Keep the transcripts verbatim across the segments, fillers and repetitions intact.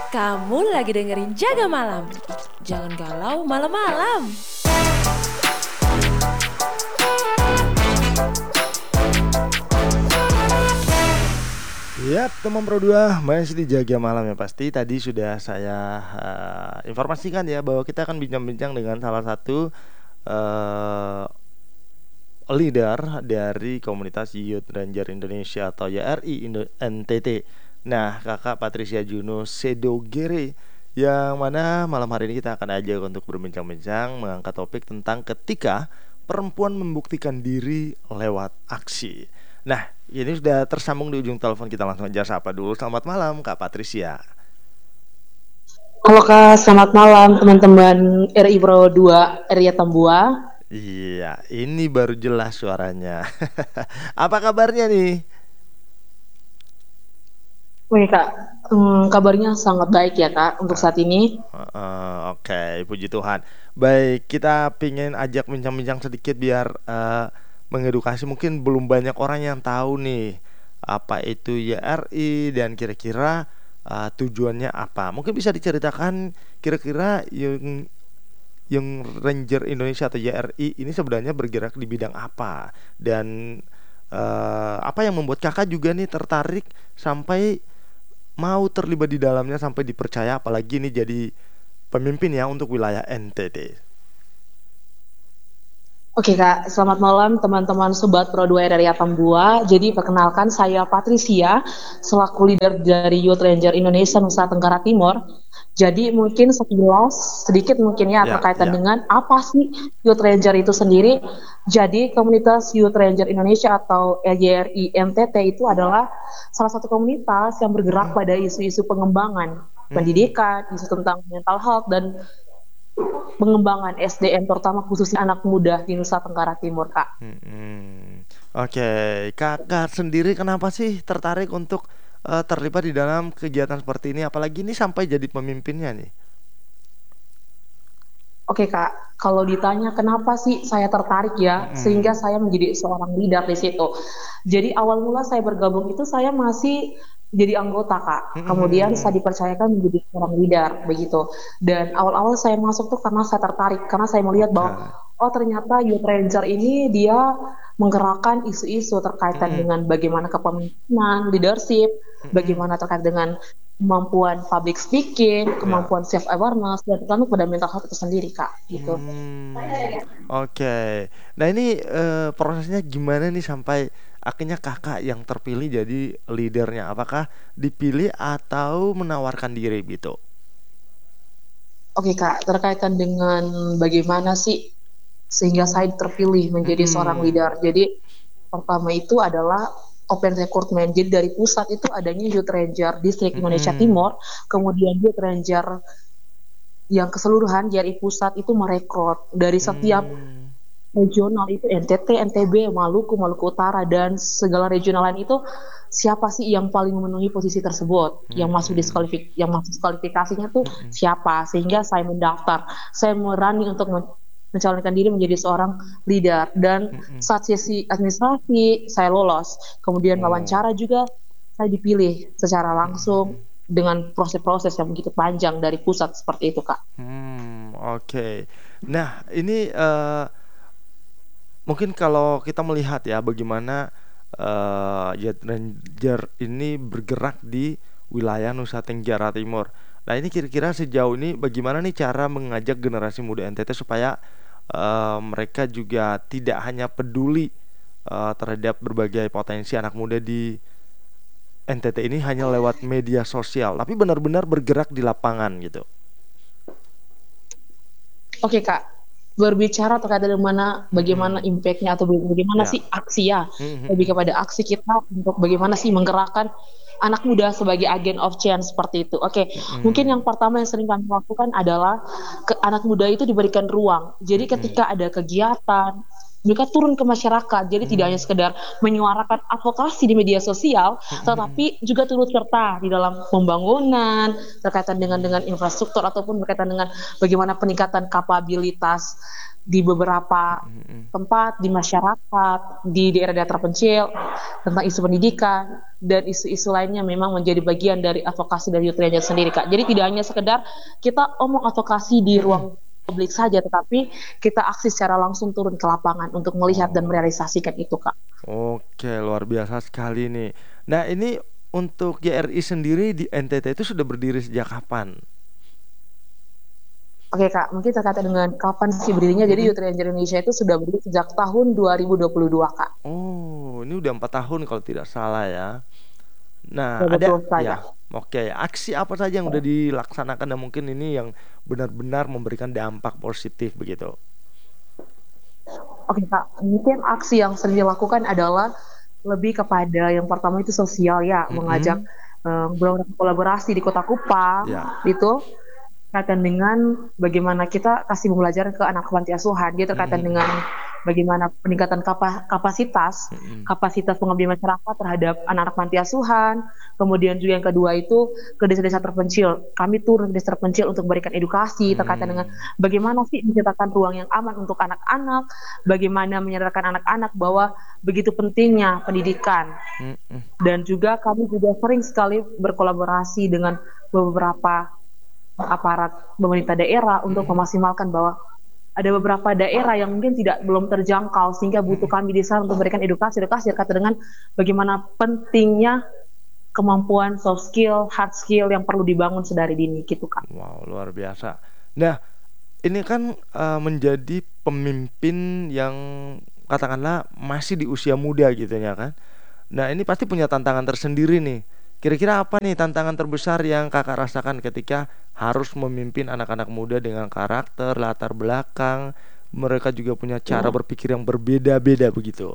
Kamu lagi dengerin Jaga Malam. Jangan galau malam-malam. Yap, teman Pro dua masih di Jaga Malam ya. Pasti tadi sudah saya uh, informasikan ya bahwa kita akan bincang-bincang dengan salah satu uh, leader dari komunitas Youth Ranger Indonesia atau Y R I Indo- N T T. Nah, Kakak Patricia Juno Sedogere, yang mana malam hari ini kita akan ajak untuk berbincang-bincang mengangkat topik tentang ketika perempuan membuktikan diri lewat aksi. Nah, ini sudah tersambung di ujung telepon, kita langsung aja sapa dulu. Selamat malam Kak Patricia. Halo Kak, selamat malam teman-teman R I Pro dua Area Tambua. Iya, ini baru jelas suaranya. Apa kabarnya nih? Oke Kak, hmm, kabarnya sangat baik ya Kak untuk saat ini. Uh, uh, Oke, okay, puji Tuhan. Baik, kita pingin ajak bincang-bincang sedikit biar uh, mengedukasi. Mungkin belum banyak orang yang tahu nih apa itu Y R I dan kira-kira uh, tujuannya apa. Mungkin bisa diceritakan kira-kira yang yang Ranger Indonesia atau Y R I ini sebenarnya bergerak di bidang apa, dan uh, apa yang membuat kakak juga nih tertarik sampai mau terlibat di dalamnya sampai dipercaya, apalagi ini jadi pemimpin ya untuk wilayah N T T. Oke Kak, selamat malam teman-teman Sobat Pro dua Area Tambua. Jadi perkenalkan saya Patricia, selaku leader dari Youth Ranger Indonesia Nusa Tenggara Timur. Jadi mungkin sekilas sedikit mungkin ya, Ya, terkaitan ya. dengan apa sih Youth Ranger itu sendiri. Jadi komunitas Youth Ranger Indonesia atau Y R I N T T itu adalah salah satu komunitas yang bergerak pada isu-isu pengembangan pendidikan, isu tentang mental health dan pengembangan S D M terutama khususnya anak muda di Nusa Tenggara Timur, Kak. Hmm, Oke, kakak sendiri kenapa sih tertarik untuk uh, terlibat di dalam kegiatan seperti ini, apalagi ini sampai jadi pemimpinnya nih? Oke Kak, kalau ditanya kenapa sih saya tertarik ya, Hmm, sehingga saya menjadi seorang leader di situ. Jadi awal mula saya bergabung itu saya masih jadi anggota Kak, kemudian saya hmm, dipercayakan menjadi seorang leader begitu. Dan awal-awal saya masuk tuh karena saya tertarik, karena saya melihat Oke. bahwa oh ternyata Youth Ranger ini dia menggerakkan isu-isu terkaitan Hmm, dengan bagaimana kepemimpinan, leadership, hmm, bagaimana terkait dengan kemampuan public speaking, Ya. kemampuan self awareness, dan terutama pada mental health itu sendiri Kak, gitu. Hmm, oke. Nah ini eh, prosesnya gimana nih sampai akhirnya kakak yang terpilih jadi leadernya? Apakah dipilih atau menawarkan diri gitu? Oke Kak, terkaitan dengan bagaimana sih sehingga saya terpilih menjadi seorang Hmm, leader. Jadi pertama itu adalah open recruitment. Jadi dari pusat itu adanya Youth Ranger Distrik Indonesia hmm, Timur, kemudian Youth Ranger yang keseluruhan Y R I pusat itu merekrut dari setiap hmm, regional itu N T T, N T B, Maluku, Maluku Utara dan segala regional lain itu siapa sih yang paling memenuhi posisi tersebut, yang masuk hmm, diskualifik yang masuk kualifikasinya tuh hmm, siapa, sehingga saya mendaftar, saya berani untuk men- mencalonkan diri menjadi seorang leader dan hmm, hmm. saat sesi administrasi saya lolos, kemudian Oh, wawancara juga saya dipilih secara hmm, hmm, hmm. langsung dengan proses-proses yang begitu panjang dari pusat seperti itu Kak. Hmm, oke. Nah ini eh, mungkin kalau kita melihat ya bagaimana uh, Jet Ranger ini bergerak di wilayah Nusa Tenggara Timur. Nah ini kira-kira sejauh ini bagaimana nih cara mengajak generasi muda N T T supaya uh, mereka juga tidak hanya peduli uh, terhadap berbagai potensi anak muda di N T T ini hanya lewat media sosial, tapi benar-benar bergerak di lapangan gitu. Oke Kak, berbicara terkait dengan mana, bagaimana Mm-mm. impact-nya atau bagaimana Ya. sih aksi ya, lebih Mm-mm. kepada aksi kita untuk bagaimana sih menggerakkan anak muda sebagai agen of change seperti itu. Oke, mungkin Mm-mm. yang pertama yang sering kami lakukan adalah ke anak muda itu diberikan ruang. Jadi Mm-mm. ketika ada kegiatan, mereka turun ke masyarakat. Jadi hmm. tidak hanya sekedar menyuarakan advokasi di media sosial, hmm. tetapi juga turut serta di dalam pembangunan berkaitan dengan dengan infrastruktur ataupun berkaitan dengan bagaimana peningkatan kapabilitas di beberapa hmm. tempat di masyarakat, di daerah-daerah terpencil, tentang isu pendidikan dan isu-isu lainnya memang menjadi bagian dari advokasi dari Youth Ranger sendiri, Kak. Jadi tidak hanya sekedar kita omong advokasi di ruang publik saja, tetapi kita aksi secara langsung turun ke lapangan untuk melihat oh. dan merealisasikan itu, Kak. Oke, luar biasa sekali nih. Nah, ini untuk Y R I sendiri di N T T itu sudah berdiri sejak kapan? Oke, Kak, mungkin terkait dengan kapan sih berdirinya. Hmm. Jadi Youth Ranger Indonesia itu sudah berdiri sejak tahun dua ribu dua puluh dua, Kak. Oh, ini udah empat tahun kalau tidak salah ya. Nah, ya, ada betul, ya. Oke, aksi apa saja yang udah dilaksanakan dan mungkin ini yang benar-benar memberikan dampak positif begitu? Oke, Kak, mungkin aksi yang sering dilakukan adalah lebih kepada yang pertama itu sosial ya, mm-hmm. mengajak um, kolaborasi di Kota Kupang, yeah. itu terkaitan dengan bagaimana kita kasih pembelajaran ke anak panti asuhan. Dia terkaitan mm-hmm. dengan bagaimana peningkatan kapasitas mm-hmm. kapasitas pengabdian masyarakat terhadap anak-anak panti asuhan. Kemudian juga yang kedua itu ke desa-desa terpencil. Kami turun ke desa terpencil untuk memberikan edukasi mm-hmm. terkaitan dengan bagaimana sih menciptakan ruang yang aman untuk anak-anak, bagaimana menyadarkan anak-anak bahwa begitu pentingnya pendidikan. Mm-hmm. Dan juga kami juga sering sekali berkolaborasi dengan beberapa aparat pemerintah daerah untuk hmm. memaksimalkan bahwa ada beberapa daerah yang mungkin tidak belum terjangkau sehingga butuh kami di sana untuk memberikan edukasi-edukasi terkait dengan bagaimana pentingnya kemampuan soft skill, hard skill yang perlu dibangun sedari dini gitu, Kak. Wow, luar biasa. Nah, ini kan uh, menjadi pemimpin yang katakanlah masih di usia muda gitu ya kan. Nah, ini pasti punya tantangan tersendiri nih. Kira-kira apa nih tantangan terbesar yang kakak rasakan ketika harus memimpin anak-anak muda dengan karakter, latar belakang, mereka juga punya cara berpikir yang berbeda-beda begitu?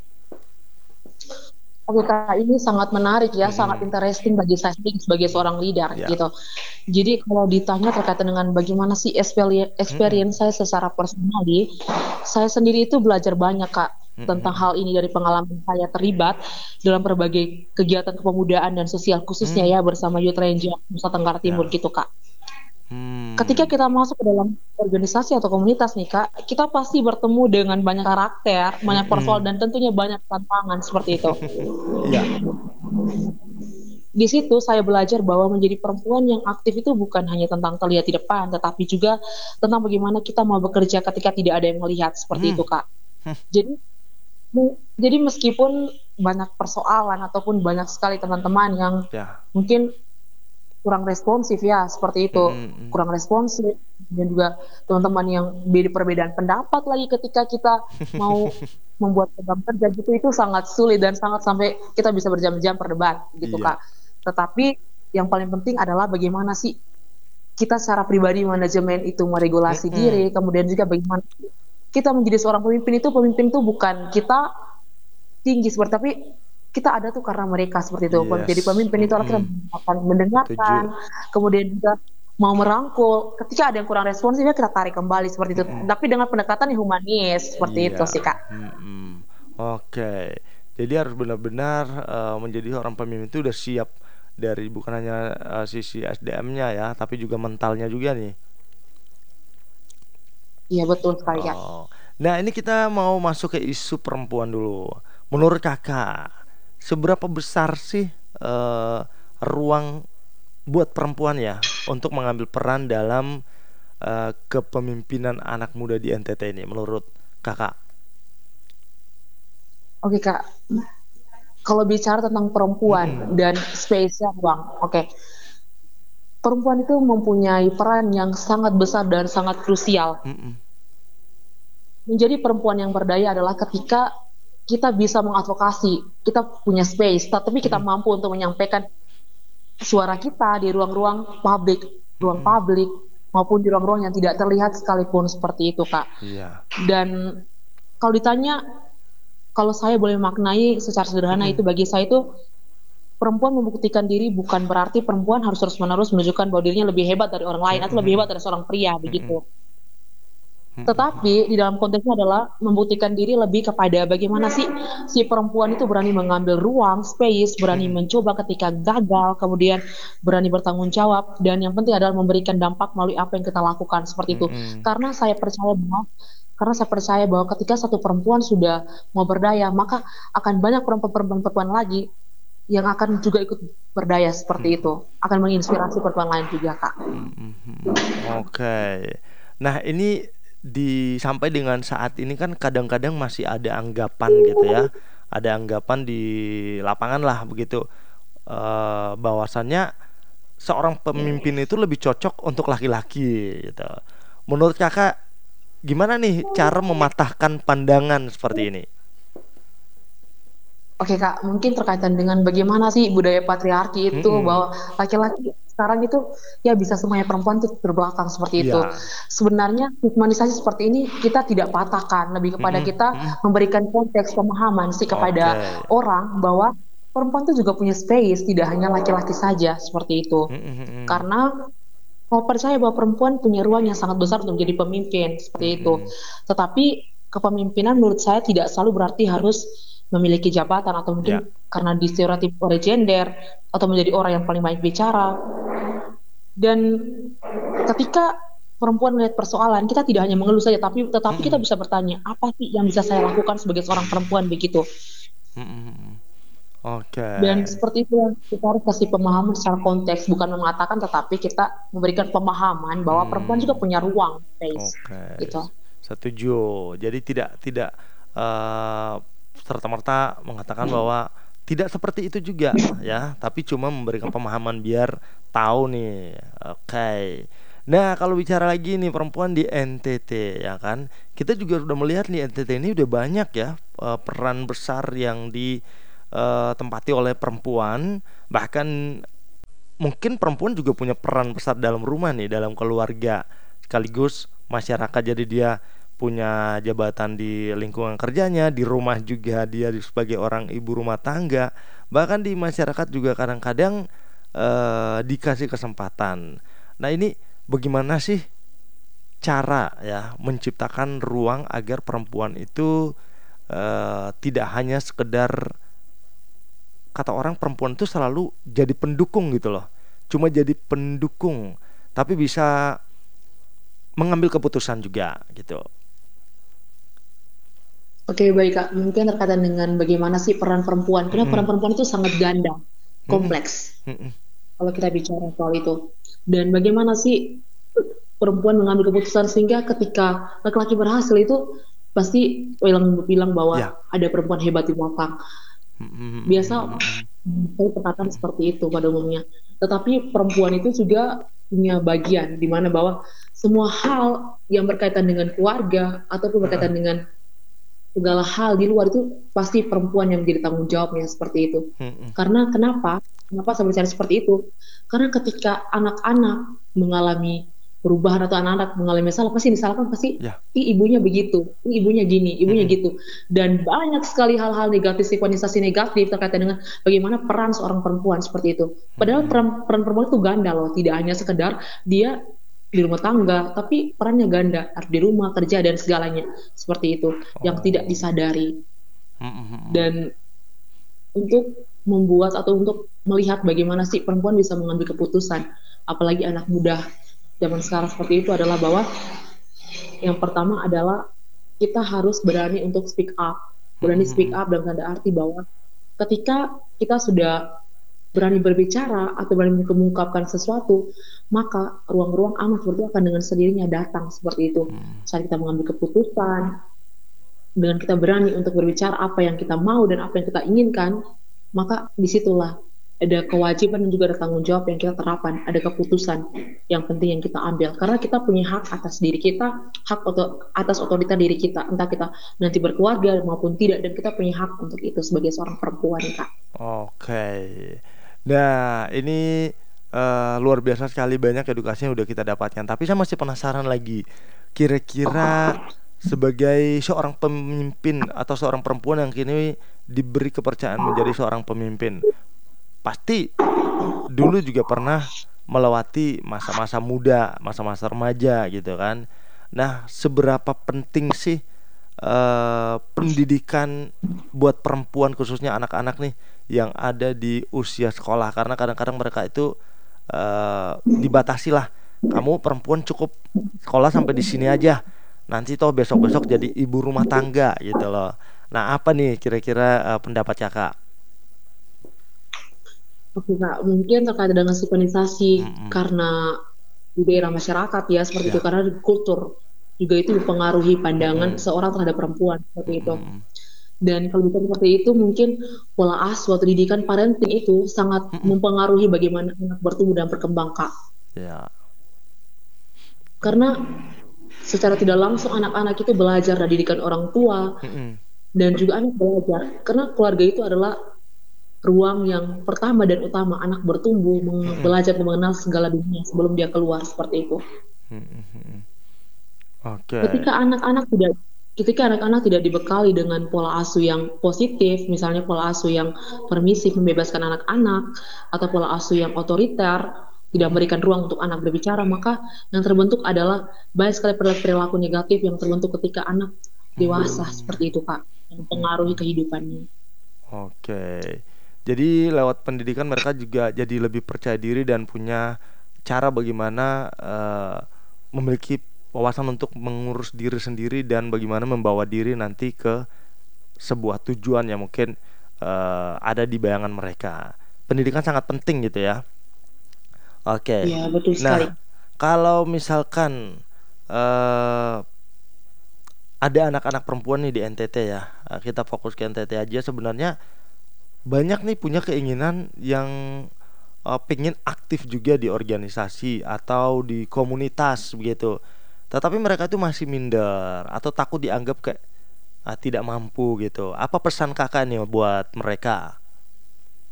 Oke, Kak, ini sangat menarik ya, hmm. sangat interesting bagi saya sebagai seorang leader ya. gitu. Jadi kalau ditanya terkait dengan bagaimana sih experience, experience hmm. saya secara personal, saya sendiri itu belajar banyak, Kak. Mm-hmm. tentang hal ini dari pengalaman saya terlibat dalam berbagai kegiatan kepemudaan dan sosial khususnya mm. ya bersama Youth Ranger Nusa Tenggara Timur yeah. gitu, Kak. Mm. Ketika kita masuk ke dalam organisasi atau komunitas nih, Kak, kita pasti bertemu dengan banyak karakter, banyak persoalan mm. dan tentunya banyak tantangan seperti itu. yeah. Di situ saya belajar bahwa menjadi perempuan yang aktif itu bukan hanya tentang terlihat di depan, tetapi juga tentang bagaimana kita mau bekerja ketika tidak ada yang melihat seperti mm. itu, Kak. Jadi Jadi meskipun banyak persoalan ataupun banyak sekali teman-teman yang ya. mungkin kurang responsif ya seperti itu, mm-hmm. kurang responsif dan juga teman-teman yang beda perbedaan pendapat lagi ketika kita mau membuat program kerja gitu, itu sangat sulit dan sangat sampai kita bisa berjam-jam berdebat gitu iya. Kak. Tetapi yang paling penting adalah bagaimana sih kita secara pribadi manajemen itu meregulasi mm-hmm. diri, kemudian juga bagaimana kita menjadi seorang pemimpin itu, pemimpin itu bukan kita tinggi seperti, tapi kita ada tuh karena mereka seperti itu. Yes. Jadi pemimpin itu mm-hmm. kita akan mendengarkan, Tujuh. kemudian juga mau merangkul. Ketika ada yang kurang responsif, ya kita tarik kembali seperti itu. Mm-hmm. Tapi dengan pendekatan yang humanis seperti yeah. itu sih, Kak. Mm-hmm. Oke, okay. Jadi harus benar-benar uh, menjadi seorang pemimpin itu udah siap dari bukan hanya uh, sisi S D M-nya ya, tapi juga mentalnya juga nih. Iya betul sekali ya. Oh. Nah ini kita mau masuk ke isu perempuan dulu. Menurut kakak, seberapa besar sih uh, ruang buat perempuan ya untuk mengambil peran dalam uh, kepemimpinan anak muda di N T T ini menurut kakak? Oke Kak, kalau bicara tentang perempuan hmm. dan space-nya ruang, oke. Okay. Perempuan itu mempunyai peran yang sangat besar dan sangat krusial. Mm-mm. Menjadi perempuan yang berdaya adalah ketika kita bisa mengadvokasi, kita punya space, tapi kita mm. mampu untuk menyampaikan suara kita di ruang-ruang publik, ruang mm. publik maupun di ruang-ruang yang tidak terlihat sekalipun seperti itu, Kak. Yeah. Dan kalau ditanya, kalau saya boleh maknai secara sederhana mm. itu bagi saya itu perempuan membuktikan diri bukan berarti perempuan harus terus-menerus menunjukkan bahwa dirinya lebih hebat dari orang lain mm-hmm. atau lebih hebat dari seorang pria begitu. Tetapi di dalam konteksnya adalah membuktikan diri lebih kepada bagaimana sih si perempuan itu berani mengambil ruang, space, berani mencoba ketika gagal, kemudian berani bertanggung jawab, dan yang penting adalah memberikan dampak melalui apa yang kita lakukan seperti itu. Mm-mm. Karena saya percaya bahwa karena saya percaya bahwa ketika satu perempuan sudah mau berdaya, maka akan banyak perempuan-perempuan lagi yang akan juga ikut berdaya seperti itu, akan menginspirasi perempuan lain juga, Kak. Mm-mm. Oke. Nah, ini di sampai dengan saat ini kan kadang-kadang masih ada anggapan gitu ya. Ada anggapan di lapangan lah begitu. Eh bahwasannya seorang pemimpin itu lebih cocok untuk laki-laki gitu. Menurut Kakak gimana nih cara mematahkan pandangan seperti ini? Oke Kak, mungkin terkaitan dengan bagaimana sih budaya patriarki itu Mm-mm. bahwa laki-laki sekarang itu ya bisa semuanya, perempuan itu terbelakang seperti itu. Iya. Sebenarnya humanisasi seperti ini kita tidak patahkan, lebih kepada Mm-mm. kita Mm-mm. memberikan konteks pemahaman sih kepada Oke. orang bahwa perempuan itu juga punya space, tidak hanya laki-laki saja seperti itu. Mm-mm. Karena mau percaya bahwa perempuan punya ruang yang sangat besar untuk menjadi pemimpin seperti itu. Mm-mm. Tetapi kepemimpinan menurut saya tidak selalu berarti harus memiliki jabatan atau Ya. mungkin karena di stereotip oleh gender atau menjadi orang yang paling banyak bicara. Dan ketika perempuan melihat persoalan, kita tidak hanya mengeluh saja, tapi tetapi kita Mm-mm. bisa bertanya, apa sih yang bisa saya lakukan sebagai seorang perempuan begitu. Mm-mm. Oke. Dan seperti itu yang kita harus kasih pemahaman secara konteks, bukan mengatakan, tetapi kita memberikan pemahaman bahwa perempuan juga Hmm. punya ruang, space, Oke. gitu. Setuju. Jadi tidak tidak eh, serta-merta mengatakan bahwa tidak seperti itu juga ya, tapi cuma memberikan pemahaman biar tahu nih. Oke. Nah, kalau bicara lagi nih perempuan di N T T ya kan, kita juga sudah melihat nih N T T ini udah banyak ya eh, peran besar yang ditempati oleh perempuan. Bahkan mungkin perempuan juga punya peran besar dalam rumah nih, dalam keluarga sekaligus masyarakat. Jadi dia punya jabatan di lingkungan kerjanya, di rumah juga dia sebagai orang ibu rumah tangga, bahkan di masyarakat juga kadang-kadang eh, dikasih kesempatan. Nah, ini bagaimana sih cara ya menciptakan ruang agar perempuan itu eh, tidak hanya sekedar, kata orang perempuan itu selalu jadi pendukung gitu loh, cuma jadi pendukung, tapi bisa mengambil keputusan juga gitu. Oke, baik Kak. Mungkin terkaitan dengan bagaimana sih peran perempuan. Karena peran Mm-mm. perempuan itu sangat ganda, Mm-mm. kompleks. Mm-mm. Kalau kita bicara soal itu. Dan bagaimana sih perempuan mengambil keputusan sehingga ketika laki-laki berhasil itu pasti bilang bilang bahwa Ya. ada perempuan hebat di belakang. Mm-mm. Biasa Mm-mm. saya katakan seperti itu pada umumnya. Tetapi perempuan itu juga punya bagian di mana bahwa semua hal yang berkaitan dengan keluarga ataupun berkaitan dengan segala hal di luar itu pasti perempuan yang menjadi tanggung jawabnya seperti itu. Mm-mm. Karena kenapa? Kenapa saya bicara seperti itu? Karena ketika anak-anak mengalami perubahan atau anak-anak mengalami masalah, pasti disalahkan, pasti Ya. "Ih, ibunya begitu, Ih, ibunya gini, ibunya Mm-mm. gitu." Dan banyak sekali hal-hal negatif, stigmatisasi negatif terkaitan dengan bagaimana peran seorang perempuan seperti itu. Padahal peran, peran perempuan itu ganda loh, tidak hanya sekedar dia di rumah tangga, tapi perannya ganda, harus di rumah, kerja, dan segalanya seperti itu yang Oh. tidak disadari. Mm-mm. Dan untuk membuat atau untuk melihat bagaimana sih perempuan bisa mengambil keputusan, apalagi anak muda zaman sekarang seperti itu, adalah bahwa yang pertama adalah kita harus berani untuk speak up. Berani speak up dalam tanda arti bahwa ketika kita sudah berani berbicara atau berani mengungkapkan sesuatu, maka ruang-ruang aman seperti itu akan dengan sendirinya datang seperti itu. Saat kita mengambil keputusan, dengan kita berani untuk berbicara apa yang kita mau dan apa yang kita inginkan, maka disitulah ada kewajiban dan juga ada tanggung jawab yang kita terapkan, ada keputusan yang penting yang kita ambil, karena kita punya hak atas diri kita, hak atas otorita diri kita, entah kita nanti berkeluarga maupun tidak, dan kita punya hak untuk itu sebagai seorang perempuan, Kak. Oke. Nah, ini uh, luar biasa sekali, banyak edukasi yang udah kita dapatkan. Tapi saya masih penasaran lagi, kira-kira sebagai seorang pemimpin atau seorang perempuan yang kini diberi kepercayaan menjadi seorang pemimpin, pasti dulu juga pernah melewati masa-masa muda, masa-masa remaja gitu kan. Nah, seberapa penting sih eh, pendidikan buat perempuan khususnya anak-anak nih yang ada di usia sekolah? Karena kadang-kadang mereka itu eh, dibatasi lah. Kamu perempuan cukup sekolah sampai di sini aja. Nanti toh besok-besok jadi ibu rumah tangga gitu loh. Nah, apa nih kira-kira eh, pendapat kakak? Oke Kak, mungkin terkait dengan sinkronisasi Mm-mm. karena di daerah masyarakat ya seperti itu, Ya. karena di kultur juga itu mempengaruhi pandangan Mm-mm. seorang terhadap perempuan seperti itu. Mm-mm. Dan kalau bukan seperti itu, mungkin pola asuh atau didikan parenting itu sangat Mm-mm. mempengaruhi bagaimana anak bertumbuh dan berkembang Kak. Ya. Karena secara tidak langsung anak-anak itu belajar dari didikan orang tua Mm-mm. dan juga anak belajar. Karena keluarga itu adalah ruang yang pertama dan utama anak bertumbuh, meng- Mm-mm. belajar dan mengenal segala dunia sebelum dia keluar seperti itu. Mm-mm. Oke. Ketika anak-anak tidak ketika anak-anak tidak dibekali dengan pola asuh yang positif, misalnya pola asuh yang permisif membebaskan anak-anak atau pola asuh yang otoriter, tidak Mm-mm. memberikan ruang untuk anak berbicara, maka yang terbentuk adalah banyak sekali perilaku negatif yang terbentuk ketika anak dewasa Mm. seperti itu, Kak, yang mempengaruhi Mm-mm. kehidupannya. Oke. Jadi lewat pendidikan mereka juga jadi lebih percaya diri dan punya cara bagaimana eh, memiliki wawasan untuk mengurus diri sendiri dan bagaimana membawa diri nanti ke sebuah tujuan yang mungkin eh, ada di bayangan mereka. Pendidikan sangat penting gitu ya. Oke. Iya, betul sekali. Nah, kalau misalkan eh, ada anak-anak perempuan nih di N T T ya, eh, kita fokus ke N T T aja. Sebenarnya banyak nih punya keinginan yang uh, pengen aktif juga di organisasi atau di komunitas begitu. Tetapi mereka itu masih minder atau takut dianggap kayak ah, tidak mampu gitu. Apa pesan kakak nih buat mereka?